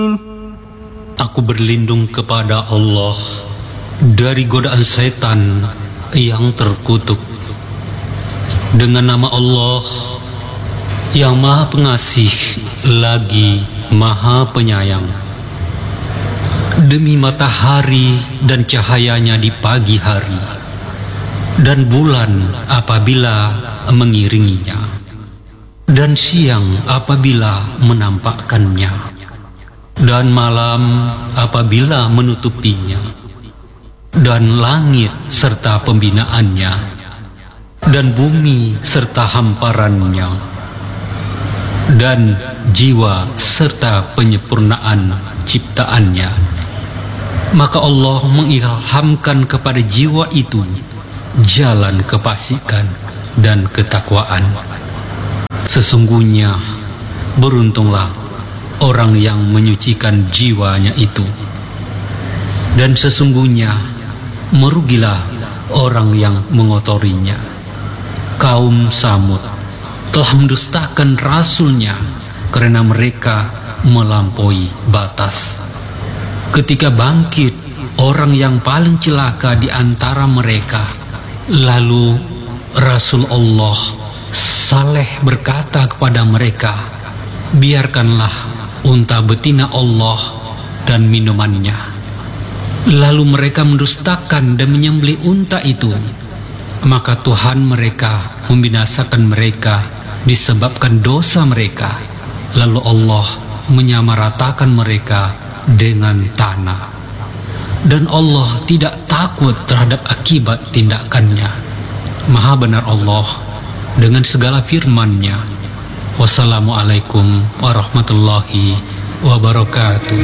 Aku berlindung kepada Allah dari godaan setan yang terkutuk. Dengan nama Allah yang Maha Pengasih lagi Maha Penyayang. Demi matahari dan cahayanya di pagi hari, dan bulan apabila mengiringinya, dan siang apabila menampakkannya, dan malam apabila menutupinya, dan langit serta pembinaannya, dan bumi serta hamparannya, dan jiwa serta penyempurnaan ciptaannya. Maka Allah mengilhamkan kepada jiwa itu jalan kefasikan dan ketakwaan. Sesungguhnya beruntunglah orang yang menyucikan jiwanya itu, dan sesungguhnya merugilah orang yang mengotorinya. Kaum Samud telah mendustakan Rasulnya karena mereka melampaui batas. Ketika bangkit orang yang paling celaka di antara mereka, lalu Rasulullah Saleh berkata kepada mereka, biarkanlah unta betina Allah dan minumannya. Lalu mereka mendustakan dan menyembelih unta itu. Maka Tuhan mereka membinasakan mereka disebabkan dosa mereka. Lalu Allah menyamaratakan mereka dengan tanah. Dan Allah tidak takut terhadap akibat tindakannya. Maha benar Allah dengan segala firman-Nya. Wassalamualaikum warahmatullahi wabarakatuh.